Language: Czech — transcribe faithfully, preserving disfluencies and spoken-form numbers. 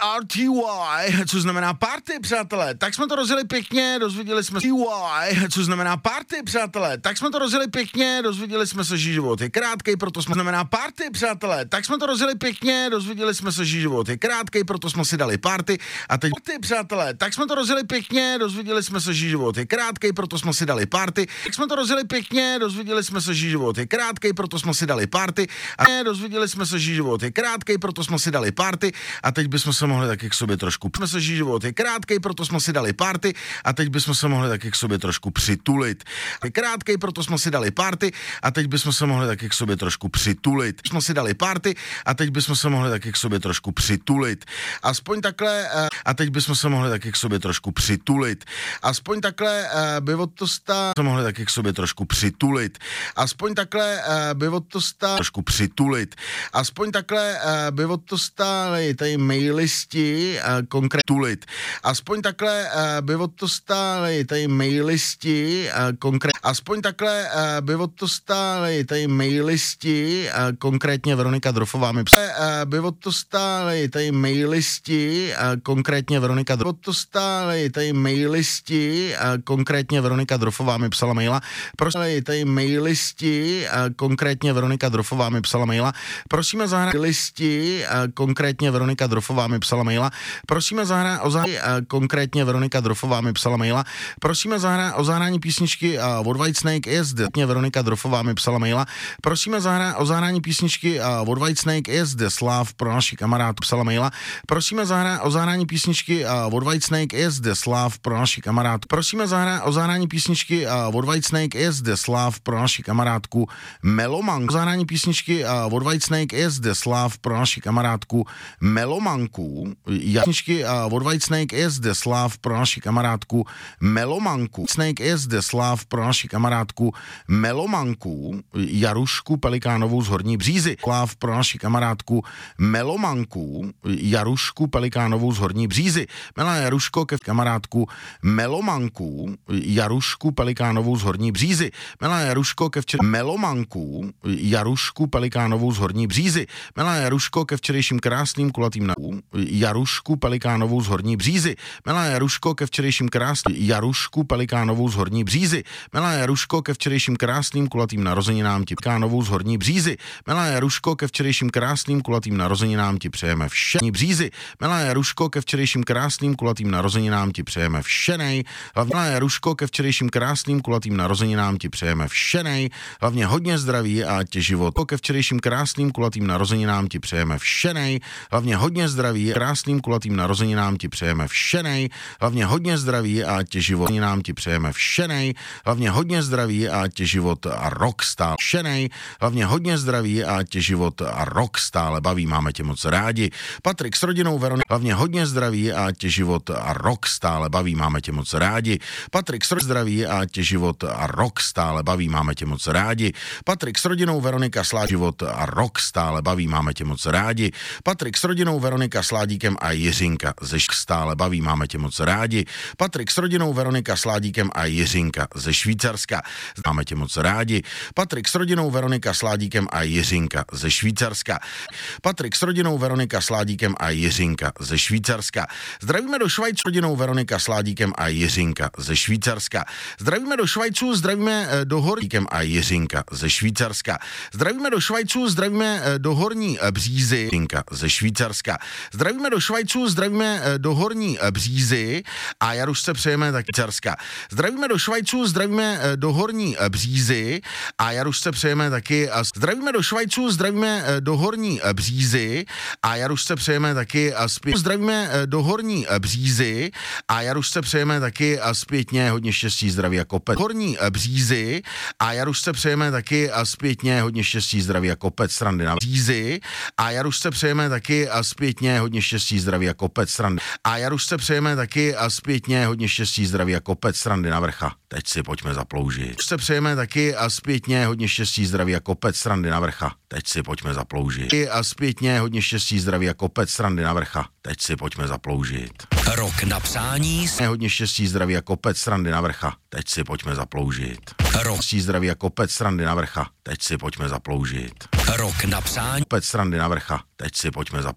R T Y, což znamená party, přátelé. Tak jsme to rozjeli pěkně, dozvěděli jsme se T Y, což znamená party, přátelé. Tak jsme to rozjeli pěkně, dozvěděli jsme se, že život je krátkej, proto jsme znamená party, přátelé. Tak jsme to rozjeli pěkně, dozvěděli jsme se, že život je krátkej, proto jsme si dali party. A teď party, přátelé. Tak jsme to rozjeli pěkně, dozvěděli jsme se, že život je krátkej, proto jsme si dali party. Tak jsme to rozjeli pěkně, dozvěděli jsme se, že život je krátkej, proto jsme si dali party. A dozvěděli jsme se, že život je krátkej, proto jsme si dali party. A teď bychom se mohli taky k sobě trošku. Jsme se, že život je krátkej, proto jsme si dali party. A teď bychom se mohli taky k sobě trošku přitulit. Je krátkej, proto jsme si dali party. A teď bychom se mohli taky k sobě trošku přitulit. Jsme si dali party. A teď bychom se mohli taky k sobě trošku přitulit. Aspoň takhle. A teď bychom se mohli taky k sobě trošku přitulit. Aspoň takhle by od to stá se mohli taky k sobě trošku přitulit. Aspoň takhle by od to stá trošku přitulit. Aspoň takhle by od to stály tady mailisti konkrétně tulit. Aspoň takhle by od to stály tady mailisti konkrétně. Aspoň takhle by od to stály tady mailisti konkrétně Veronika Drofová mi psala. By od to stály tady mailisti konkrétně Veronika Drofová. Od to stály tady mailisti konkrétně Veronika Drofová mi psala maila. Prosím, tady mailisti konkrétně Veronika Drofová mi psala maila. Prosíme zahrát listi, konkrétně Veronika Drofová mi psala maila. Prosíme zahrát o zahrání, konkrétně Veronika Drofová mi psala maila. Prosíme zahrát o zahrání písničky od Whitesnake je zde. Veronika Drofová mi psala maila. Prosíme zahrát o zahrání písničky od Whitesnake je zde. Sláv pro naši kamarád psala maila. Prosíme zahrát o zahrání písničky od Whitesnake je zde. Sláv pro naši kamarád. Prosíme zahrát o zahrání písničky od Whitesnake je zde. Sláv pro naši kamarádku Melomanku. Zahrání písničky od Whitesnake je zde. Sláv pro naši kamarádku Melomanku. Písničky od Whitesnake je zde. Sláv pro naši kamarádku Melomanku. Snake je zde. Sláv pro naši kamarádku Melomanku. Jarušku Pelikánovou z Horní Břízy. Sláv pro naši kamarádku Melomanku. Jarušku Pelikánovou z Horní Břízy. Milá Jaruško, ke kamarádku Melomanku. Jarušku Pelikánovou z Horní Břízy. Milá Jaruško, ke včer... Melomanku. Jarušku Pelikánovou z Horní Břízy. Milá Jaruško, ke včerejším krásným kulatým na... Jarušku Pelikánovou z Horní Břízy. Milá Jaruško, ke včerejším krásným... Jarušku Pelikánovou z Horní Břízy. Milá Jaruško, ke včerejším krásným kulatým narozeninám ti Pelikánovou z Horní Břízy. Milá Jaruško, ke včerejším krásným kulatým narozeninám ti přejeme vše. Břízy. Milá Jaruško, ke včerejším krásným kulatým narozeninám ti přejeme všenej. Milá Jaruško, ke včerejším krásným kulatým narozeninám ti přejeme všenej. Hlavně hodně zdraví a tě život. Ke včerejším krásným kulatým narozeninám ti přejeme všenej. Hlavně hodně zdraví, krásným kulatým narozeninám ti přejeme všenej. Hlavně hodně zdraví a tě život. Nám ti přejeme všenej. Hlavně hodně zdraví a tě život a rok stále všenej. Hlavně hodně zdraví a tě život a rok stále baví. Máme tě moc rádi. Patrik s rodinou Veronika. Hlavně hodně zdraví a tě život a rok stále baví. Máme tě moc rádi. Patrik s zdraví a tě život a rok stále baví. Máme tě moc rádi. Patrik s rodinou Veronika Sládík život a rok stále baví. Máme tě moc rádi. Patrik s rodinou Veronika Sládíkem a Jiřinka ze Š- stále baví. Máme tě moc rádi. Patrik s rodinou Veronika Sládíkem a Jiřinka ze Švýcarska. Máme tě moc rádi. Patrik s rodinou Veronika Sládíkem a Jiřinka ze Švýcarska. Patrik s rodinou Veronika Sládíkem a Jiřinka ze Švýcarska. Zdravíme do Švajců rodinou Veronika Sládíkem a Jiřinka ze Švýcarska. Zdravíme do Švajců, zdravíme do Horníkem a Jiřinka ze Švýcarska. Zdravíme do Švajců, zdravíme do Horní Břízy Jiřinka ze Švýcarska. Zdravíme do Švajců, zdravíme do Horní Břízy a Jarušce přejeme taky Švýcarska. Zdravíme do Švajců, zdravíme do Horní Břízy a Jarušce přejeme taky zdravíme do Švajců, zdravíme do Horní Břízy a Jarušce přejeme taky zpět zdravíme do Horní Břízy a Jarušce přejeme taky zpětně hodně štěstí, zdraví a kopec. Horní Břízy a Jarušce přejeme taky zpětně hodně štěstí, zdraví a kopec srandy na Břízy a Jarušce přejeme taky zpětně hodně štěstí, zdraví a kopec srandy a Jarušce přejeme taky zpětně hodně štěstí, zdraví a kopec srandy na vrcha. Teď si pojďme zaploužit. Už se přejeme taky a zpětně hodně štěstí, zdraví a kopec srandy na vrcha. Teď si pojďme zaploužit. A zpětně hodně štěstí, zdraví a kopec srandy na vrcha. Teď si pojďme zaploužit. Rok na přání. Hodně štěstí, zdraví a kopec srandy na vrcha. Teď si pojďme zaploužit. Rok. Štěstí, zdraví a kopec srandy na vrcha. Teď si pojďme zaploužit. Rok na přání. Kopec srandy na vrcha. Teď si pojďme zaploužit.